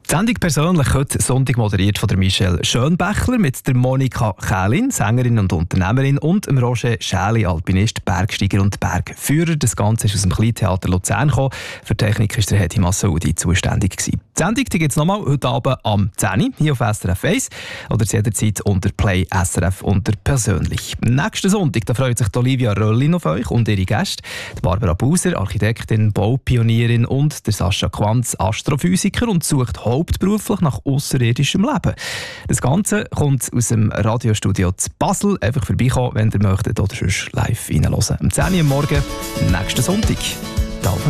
Die Sendung persönlich heute Sonntag moderiert von der Michelle Schönbächler mit der Monika Kählin, Sängerin und Unternehmerin, und dem Roger Schäli, Alpinist, Bergsteiger und Bergführer. Das Ganze ist aus dem Kleintheater Luzern gekommen. Für die Technik war der Hedi Massoudi zuständig gewesen. Die Sendung gibt es nochmal heute Abend am 10 Uhr hier auf SRF 1 oder jederzeit unter Play SRF unter persönlich. Nächsten Sonntag da freut sich Olivia Röllin auf euch und ihre Gäste. Die Barbara Buser, Architektin, Baupionierin, und der Sascha Quanz, Astrophysiker, und sucht hauptberuflich nach außerirdischem Leben. Das Ganze kommt aus dem Radiostudio zu Basel. Einfach vorbeikommen, wenn ihr möchtet, oder sonst live reinhören. Am 10 Uhr am Morgen, nächsten Sonntag.